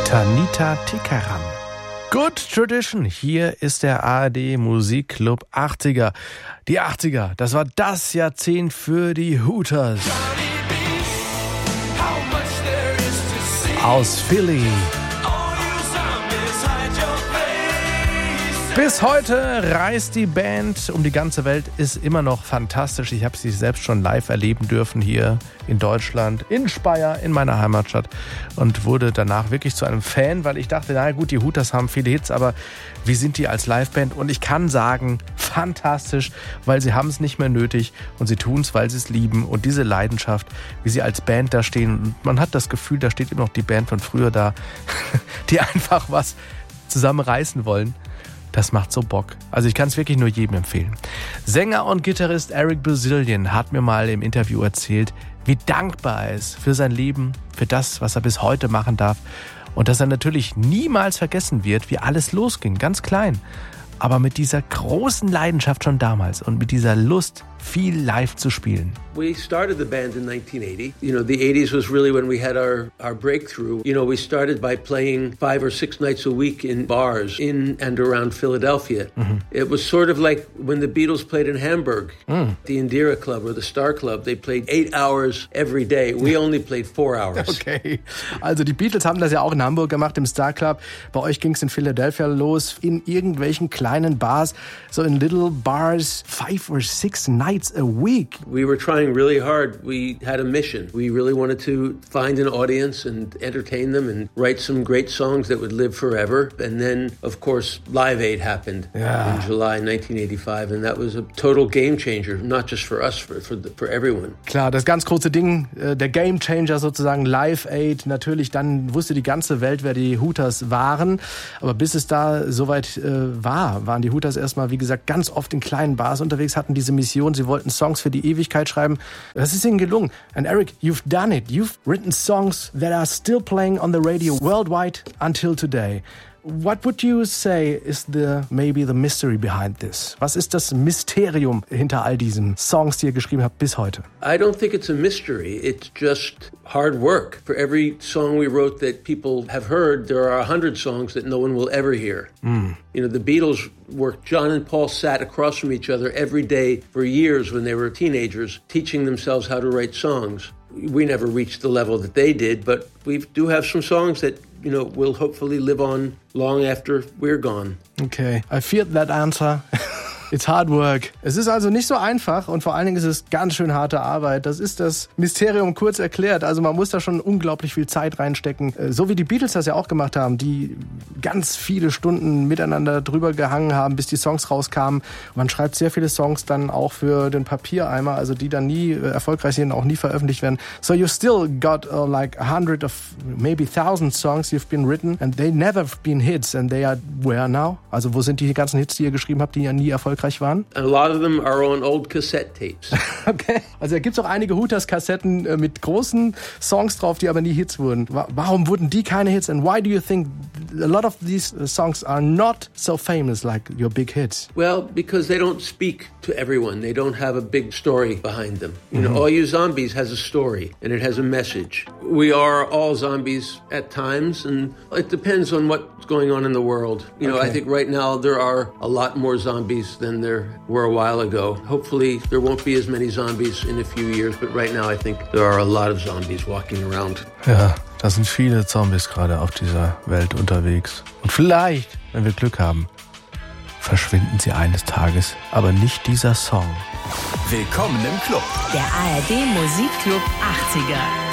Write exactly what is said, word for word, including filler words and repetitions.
Tanita Tikaram. Good Tradition, hier ist der A R D Musikclub achtziger. Die achtziger, das war das Jahrzehnt für die Hooters. Aus Philly. Bis heute reist die Band um die ganze Welt, ist immer noch fantastisch. Ich habe sie selbst schon live erleben dürfen hier in Deutschland, in Speyer, in meiner Heimatstadt und wurde danach wirklich zu einem Fan, weil ich dachte, na gut, die Hooters haben viele Hits, aber wie sind die als Liveband? Und ich kann sagen, fantastisch, weil sie haben es nicht mehr nötig und sie tun es, weil sie es lieben und diese Leidenschaft, wie sie als Band da stehen und man hat das Gefühl, da steht immer noch die Band von früher da, die einfach was zusammen reißen wollen. Das macht so Bock. Also ich kann es wirklich nur jedem empfehlen. Sänger und Gitarrist Eric Bazilian hat mir mal im Interview erzählt, wie dankbar er ist für sein Leben, für das, was er bis heute machen darf. Und dass er natürlich niemals vergessen wird, wie alles losging, ganz klein. Aber mit dieser großen Leidenschaft schon damals und mit dieser Lust, viel live zu spielen. We started the band in nineteen eighty. You know, the eighties was really when we had our, our breakthrough. You know, we started by playing five or six nights a week in bars in and around Philadelphia. Mm-hmm. It was sort of like when the Beatles played in Hamburg, mm. the Indira Club or the Star Club. They played eight hours every day. We only played four hours. Okay, also die Beatles haben das ja auch in Hamburg gemacht, im Star Club. Bei euch ging es in Philadelphia los, in irgendwelchen kleinen Bars, so in little bars, five or six nights a week. We were trying really hard. We had a mission. We really wanted to find an audience and entertain them and write some great songs that would live forever. And then, of course, Live Aid happened yeah. in July nineteen eighty-five. And that was a total game changer, not just for us, for, for, the, for everyone. Klar, das ganz große Ding, der Game Changer sozusagen, Live Aid. Natürlich, dann wusste die ganze Welt, wer die Hooters waren. Aber bis es da soweit äh, war, waren die Hooters erstmal, wie gesagt, ganz oft in kleinen Bars unterwegs, hatten diese Mission. Sie wollten Songs für die Ewigkeit schreiben. Das ist ihnen gelungen. And Eric, you've done it. You've written songs that are still playing on the radio worldwide until today. What would you say is the maybe the mystery behind this? Was ist das Mysterium hinter all diesen Songs, die ihr geschrieben habt bis heute? I don't think it's a mystery. It's just hard work. For every song we wrote that people have heard, there are a hundred songs that no one will ever hear. Mm. You know, the Beatles worked. John and Paul sat across from each other every day for years when they were teenagers, teaching themselves how to write songs. We never reached the level that they did, but we do have some songs that, you know, will hopefully live on long after we're gone. Okay, I feared that answer. It's hard work. Es ist also nicht so einfach und vor allen Dingen ist es ganz schön harte Arbeit. Das ist das Mysterium kurz erklärt. Also man muss da schon unglaublich viel Zeit reinstecken. So wie die Beatles das ja auch gemacht haben, die ganz viele Stunden miteinander drüber gehangen haben, bis die Songs rauskamen. Man schreibt sehr viele Songs dann auch für den Papiereimer, also die dann nie erfolgreich sind, auch nie veröffentlicht werden. So you still got uh, like a hundred of maybe thousand songs you've been written and they never been hits and they are where now? Also wo sind die ganzen Hits, die ihr geschrieben habt, die ja nie erfolgreich waren? A lot of them are on old cassette tapes. Okay. Also da gibt es auch einige Hooters-Kassetten mit großen Songs drauf, die aber nie Hits wurden. Warum wurden die keine Hits? And why do you think a lot of these songs are not so famous like your big hits? Well, because they don't speak to everyone. They don't have a big story behind them. You know, mm-hmm. All You Zombies has a story and it has a message. We are all zombies at times and it depends on what's going on in the world. You know, okay. I think right now there are a lot more zombies than there were a while ago. Hopefully there won't be as many zombies in a few years, but right now I think there are a lot of zombies walking around. Ja, da sind viele Zombies gerade auf dieser Welt unterwegs. Und vielleicht, wenn wir Glück haben, verschwinden sie eines Tages, aber nicht dieser Song. Willkommen im Club. Der A R D Musikclub achtziger.